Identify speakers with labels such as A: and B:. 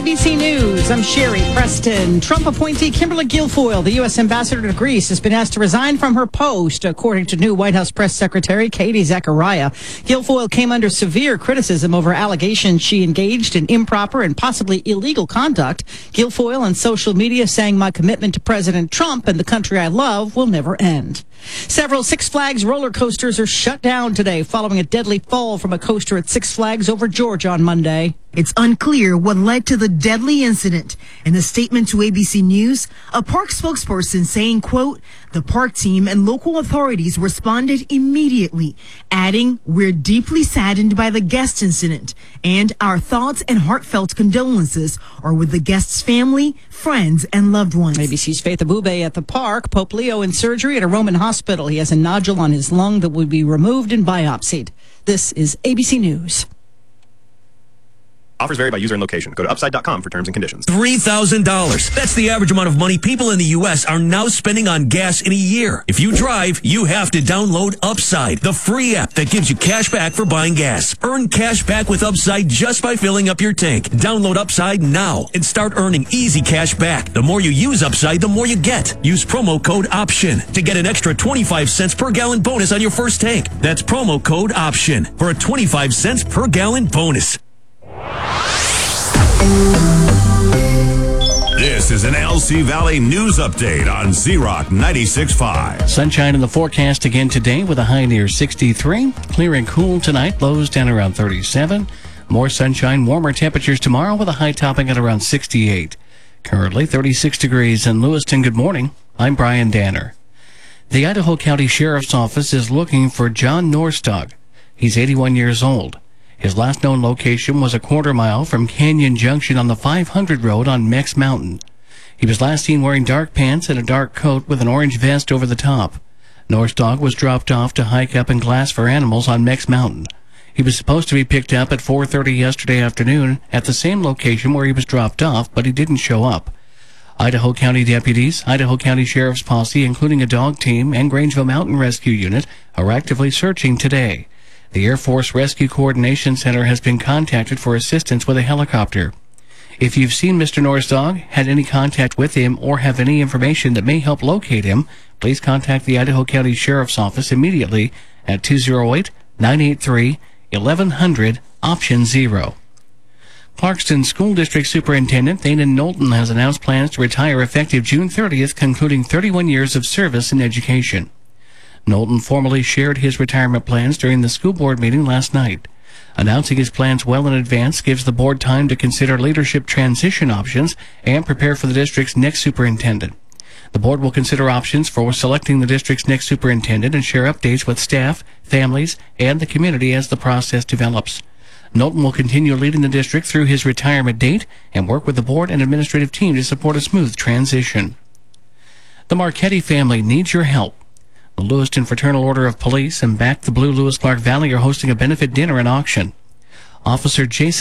A: ABC News. I'm Sherry Preston. Trump appointee Kimberly Guilfoyle, the U.S. ambassador to Greece, has been asked to resign from her post, according to new White House press secretary Katie Zachariah. Guilfoyle came under severe criticism over allegations she engaged in improper and possibly illegal conduct. Guilfoyle on social media saying, "My commitment to President Trump and the country I love will never end." Several Six Flags roller coasters are shut down today following a deadly fall from a coaster at Six Flags over Georgia on Monday.
B: It's unclear what led to the deadly incident. In a statement to ABC News, a park spokesperson saying, quote, "The park team and local authorities responded immediately, adding, 'We're deeply saddened by the guest incident, and our thoughts and heartfelt condolences are with the guest's family, friends, and loved ones.'"
A: ABC's Faith Abube at the park. Pope Leo in surgery at a Roman hospital. He has a nodule on his lung that will be removed and biopsied. This is ABC News.
C: Offers vary by user and location. Go to upside.com for terms and conditions.
D: $3,000. That's the average amount of money people in the U.S. are now spending on gas in a year. If you drive, you have to download Upside, the free app that gives you cash back for buying gas. Earn cash back with Upside just by filling up your tank. Download Upside now and start earning easy cash back. The more you use Upside, the more you get. Use promo code OPTION to get an extra 25 cents per gallon bonus on your first tank. That's promo code OPTION for a 25 cents per gallon bonus.
E: This is an LC Valley News Update on Z-Rock 96.5.
F: Sunshine in the forecast again today with a high near 63. Clear and cool tonight, lows down around 37. More sunshine, warmer temperatures tomorrow with a high topping at around 68. Currently 36 degrees in Lewiston. Good morning. I'm Brian Danner. The Idaho County Sheriff's Office is looking for John Norstog. He's 81 years old. His last known location was a quarter mile from Canyon Junction on the 500 road on Mex Mountain. He was last seen wearing dark pants and a dark coat with an orange vest over the top. Norstog was dropped off to hike up in Glass for Animals on Mex Mountain. He was supposed to be picked up at 4:30 yesterday afternoon at the same location where he was dropped off, but he didn't show up. Idaho County deputies, Idaho County Sheriff's Posse, including a dog team, and Grangeville Mountain Rescue Unit are actively searching today. The Air Force Rescue Coordination Center has been contacted for assistance with a helicopter. If you've seen Mr. Norstog, had any contact with him, or have any information that may help locate him, please contact the Idaho County Sheriff's Office immediately at 208-983-1100, option 0. Clarkston School District Superintendent Thana Knowlton has announced plans to retire effective June 30th, concluding 31 years of service in education. Knowlton formally shared his retirement plans during the school board meeting last night. Announcing his plans well in advance gives the board time to consider leadership transition options and prepare for the district's next superintendent. The board will consider options for selecting the district's next superintendent and share updates with staff, families, and the community as the process develops. Knowlton will continue leading the district through his retirement date and work with the board and administrative team to support a smooth transition. The Marchetti family needs your help. The Lewiston Fraternal Order of Police and Back the Blue Lewis Clark Valley are hosting a benefit dinner and auction. Officer Jason